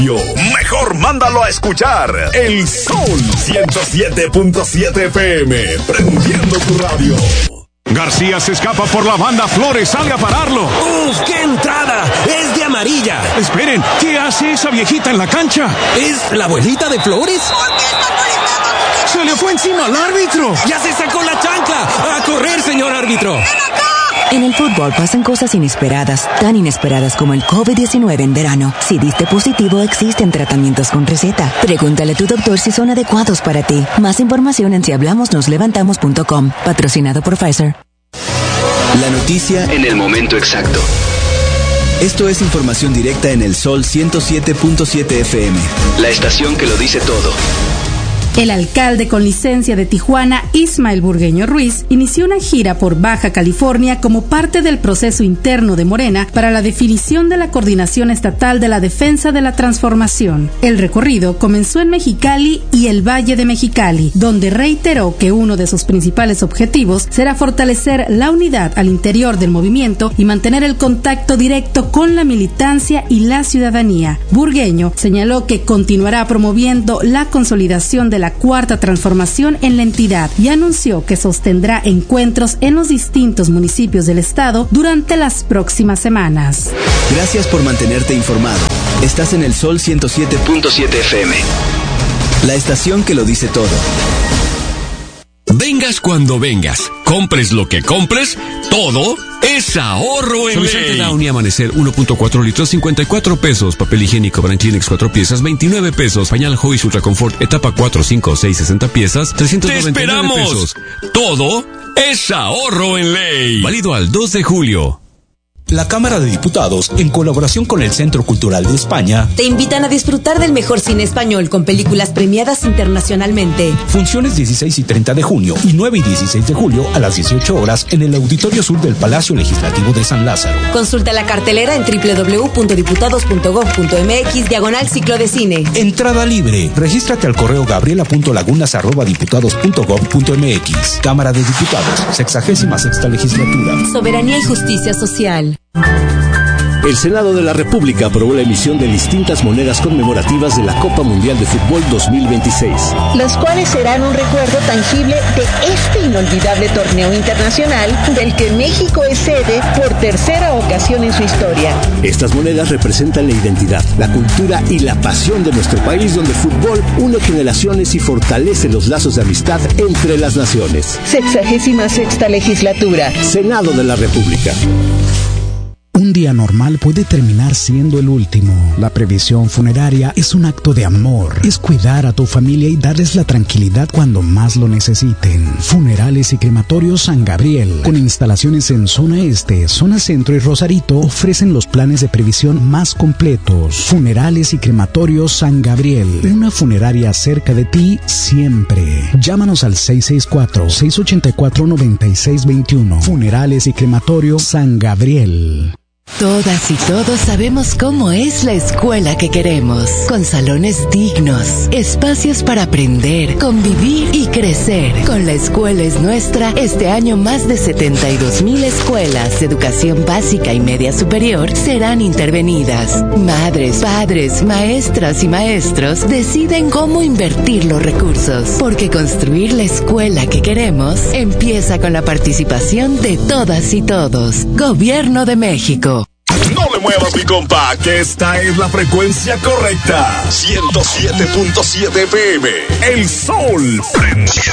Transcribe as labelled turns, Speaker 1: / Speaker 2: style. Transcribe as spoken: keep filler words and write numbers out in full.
Speaker 1: Mejor mándalo a escuchar El Sol ciento siete punto siete F M, prendiendo tu radio.
Speaker 2: García se escapa por la banda, Flores sale a pararlo.
Speaker 3: ¡Uf, qué entrada! ¡Es de amarilla!
Speaker 2: Esperen, ¿qué hace esa viejita en la cancha?
Speaker 3: ¿Es la abuelita de Flores?
Speaker 4: ¿Por qué está molestando?
Speaker 2: ¡Se le fue encima al árbitro!
Speaker 3: ¡Ya se sacó la chancla! ¡A correr, señor árbitro!
Speaker 4: ¡Ven acá!
Speaker 5: En el fútbol pasan cosas inesperadas, tan inesperadas como el COVID diecinueve en verano. Si diste positivo, existen tratamientos con receta. Pregúntale a tu doctor si son adecuados para ti. Más información en si hablamos nos levantamos punto com. Patrocinado por Pfizer.
Speaker 6: La noticia en el momento exacto. Esto es información directa en el Sol ciento siete punto siete F M. La estación que lo dice todo.
Speaker 7: El alcalde con licencia de Tijuana, Ismael Burgueño Ruiz, inició una gira por Baja California como parte del proceso interno de Morena para la definición de la Coordinación Estatal de la Defensa de la Transformación. El recorrido comenzó en Mexicali y el Valle de Mexicali, donde reiteró que uno de sus principales objetivos será fortalecer la unidad al interior del movimiento y mantener el contacto directo con la militancia y la ciudadanía. Burgueño señaló que continuará promoviendo la consolidación de la Cuarta Transformación en la entidad y anunció que sostendrá encuentros en los distintos municipios del estado durante las próximas semanas.
Speaker 6: Gracias por mantenerte informado. Estás en el Sol ciento siete punto siete F M. La estación que lo dice todo.
Speaker 8: Vengas cuando vengas, compres lo que compres, todo es ahorro en
Speaker 2: Suavizante
Speaker 8: ley.
Speaker 2: Downy Amanecer uno punto cuatro litros, cincuenta y cuatro pesos. Papel higiénico Brand Kleenex cuatro piezas, veintinueve pesos. Pañal Hoys Ultra Confort etapa cuatro, cinco, seis, sesenta piezas, trescientos noventa y nueve pesos.
Speaker 8: ¡Te esperamos! Todo es ahorro en ley.
Speaker 2: Válido al dos de julio.
Speaker 9: La Cámara de Diputados, en colaboración con el Centro Cultural de España,
Speaker 10: te invitan a disfrutar del mejor cine español con películas premiadas internacionalmente.
Speaker 9: Funciones dieciséis y treinta de junio y nueve y dieciséis de julio a las dieciocho horas en el Auditorio Sur del Palacio Legislativo de San Lázaro.
Speaker 10: Consulta la cartelera en doble u doble u doble u punto diputados punto gob punto m x diagonal ciclo de cine.
Speaker 9: Entrada libre. Regístrate al correo gabriela punto lagunas arroba diputados punto gob punto m x. Cámara de Diputados, sexagésima sexta legislatura.
Speaker 10: Soberanía y justicia social.
Speaker 11: El Senado de la República aprobó la emisión de distintas monedas conmemorativas de la Copa Mundial de Fútbol dos mil veintiséis.
Speaker 12: Los cuales serán un recuerdo tangible de este inolvidable torneo internacional del que México es sede por tercera ocasión en su historia.
Speaker 11: Estas monedas representan la identidad, la cultura y la pasión de nuestro país, donde el fútbol une generaciones y fortalece los lazos de amistad entre las naciones.
Speaker 12: Sexagésima sexta legislatura.
Speaker 11: Senado de la República.
Speaker 13: Un día normal puede terminar siendo el último. La previsión funeraria es un acto de amor. Es cuidar a tu familia y darles la tranquilidad cuando más lo necesiten. Funerales y Crematorios San Gabriel, con instalaciones en zona este, zona centro y Rosarito, ofrecen los planes de previsión más completos. Funerales y Crematorios San Gabriel, una funeraria cerca de ti siempre. Llámanos al seis seis cuatro, seis ocho cuatro, nueve seis dos uno. Funerales y Crematorios San Gabriel.
Speaker 14: Todas y todos sabemos cómo es la escuela que queremos, con salones dignos, espacios para aprender, convivir y crecer. Con La Escuela es Nuestra, este año más de setenta y dos mil escuelas de educación básica y media superior serán intervenidas. Madres, padres, maestras y maestros deciden cómo invertir los recursos, porque construir la escuela que queremos empieza con la participación de todas y todos. Gobierno de México.
Speaker 1: No le muevas, mi compa, que esta es la frecuencia correcta. ciento siete punto siete F M. El Sol. Prendiendo